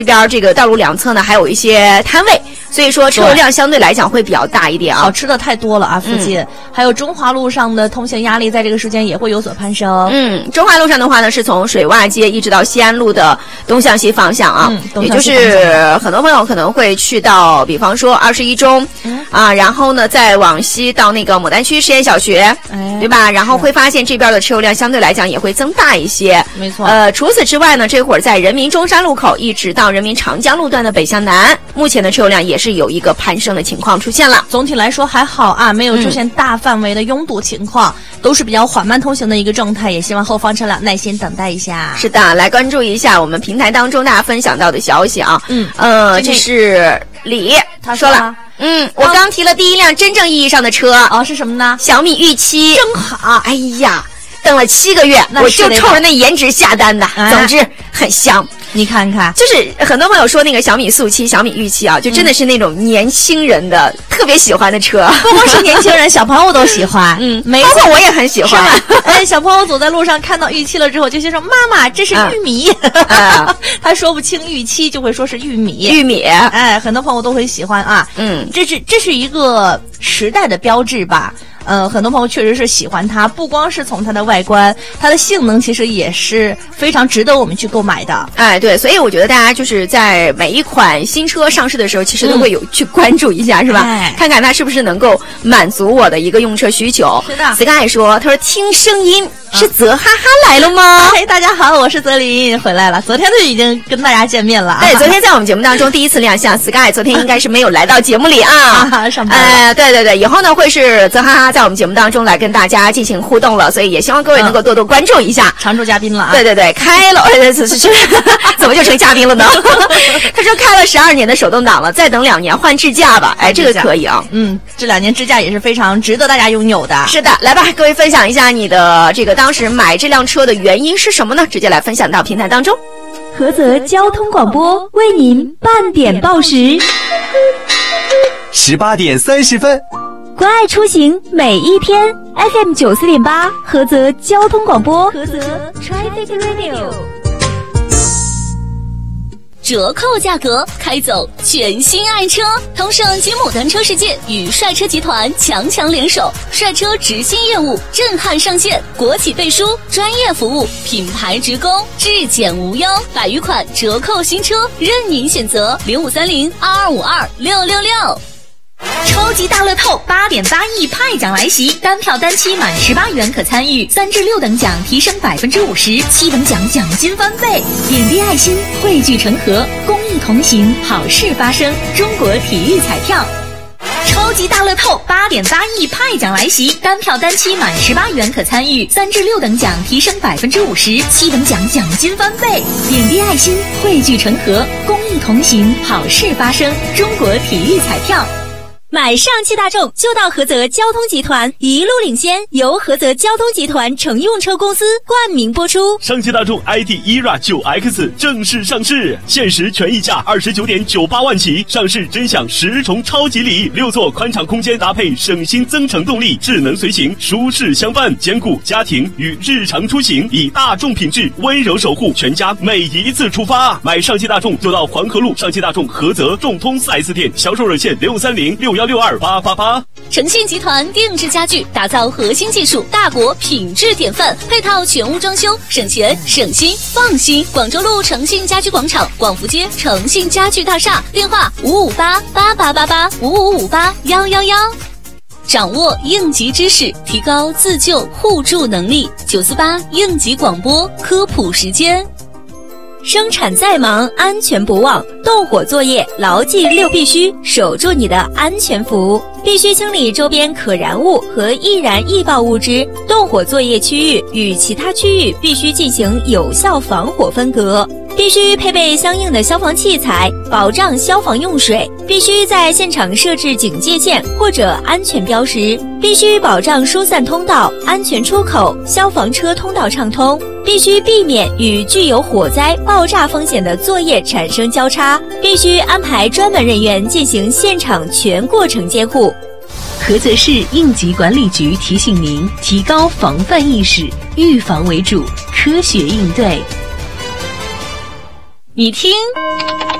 这边这个道路两侧呢还有一些摊位，所以说车流量相对来讲会比较大一点啊。 好吃的太多了啊，附近、还有中华路上的通行压力在这个时间也会有所攀升。 中华路上的话呢是从水洼街一直到西安路的东向西方向啊，也就是很多朋友可能会去到比方说21中然后呢再往西到那个牡丹区实验小学，对吧？然后会发现这边的车流量相对来讲也会增大一些。 没错。 除此之外呢，这会儿在人民中山路口一直到人民长江路段的北向南，目前的车流量也是有一个攀升的情况出现了。 总体来说还好啊，没有出现大范围的拥堵情况，都是比较缓慢通行的一个状态，也希望后方车辆耐心等待一下。 是的，来关注一下我们平台当中大家分享到的消息啊。这是李他说了。 我刚提了第一辆真正意义上的车是什么呢？ 小米玉7， 正好。 哎呀，等了7个月，我就冲着那颜值下单的，总之很香。 你看看， 就是很多朋友说那个小米速7、小米玉7啊，就真的是那种年轻人的特别喜欢的车， 不光是年轻人，小朋友都喜欢。 包括我也很喜欢。 小朋友走在路上看到玉7了之后，就先说妈妈，这是玉米。他说不清玉7，就会说是玉米。 玉米， 很多朋友都会喜欢啊。这是一个时代的标志吧。很多朋友确实是喜欢它，不光是从它的外观，它的性能其实也是非常值得我们去购买的。 对，所以我觉得大家就是在每一款新车上市的时候，其实都会有去关注一下，是吧？看看它是不是能够满足我的一个用车需求。 是的。 Sky 说，他说听声音是泽哈哈来了吗？ 大家好，我是泽林回来了。昨天就已经跟大家见面了。 对，昨天在我们节目当中第一次亮相，Sky 昨天应该是没有来到节目里啊。 上班。 对，以后呢会是泽哈哈在我们节目当中来跟大家进行互动了，所以也希望各位能够多多关注一下。 常驻嘉宾了啊。 对，开了，怎么就成嘉宾了呢？他说开了12年的手动挡了，再等2年换智驾吧。这个可以啊。 这2年智驾也是非常值得大家拥有的。 是的，来吧，各位分享一下你的这个当时买这辆车的原因是什么呢？直接来分享到平台当中。 菏泽交通广播为您半点报时 ，18点30分。 关爱出行每一天 ，FM 94.8，菏泽交通广播，菏泽 Traffic Radio。 折扣价格，开走全新爱车！同盛吉姆单车世界与帅车集团强联手，帅车直新业务震撼上线，国企背书，专业服务，品牌直供，质检无忧，100余款折扣新车任您选择，053022526666。超级大乐透8.8亿派奖来袭，单票单期满18元可参与，3至6等奖提升50%，7等奖奖金翻倍。点滴爱心，汇聚成河，公益同行，好事发生。中国体育彩票。超级大乐透8.8亿派奖来袭，单票单期满18元可参与，3至6等奖提升50%，7等奖奖金翻倍。点滴爱心，汇聚成河，公益同行，好事发生。中国体育彩票。 买上汽大众就到菏泽交通集团，一路领先，由菏泽交通集团乘用车公司冠名播出。 上汽大众 ID ERA 9X 正式上市，限时权益价29.98万起，上市真享10重超级礼，6座宽敞空间搭配省心增程动力，智能随行，舒适相伴，兼顾家庭与日常出行，以大众品质温柔守护全家每一次出发。买上汽大众就到黄河路上汽大众菏泽众通 4S 店，销售热线63061628888。 诚信集团定制家具，打造核心技术大国品质典范，配套全屋装修，省钱省心放心。广州路诚信家居广场，广福街诚信家具大厦，电话558888855581111。掌握应急知识，提高自救互助能力。948应急广播科普时间。 生产再忙，安全不忘，动火作业牢记6必须，守住你的安全服务。必须清理周边可燃物和易燃易爆物质，动火作业区域与其他区域必须进行有效防火分隔。必须配备相应的消防器材，保障消防用水。必须在现场设置警戒线或者安全标识。必须保障疏散通道、安全出口、消防车通道畅通。必须避免与具有火灾、爆炸风险的作业产生交叉。必须安排专门人员进行现场全过程监护。 菏泽市应急管理局提醒您：提高防范意识，预防为主，科学应对。 你听，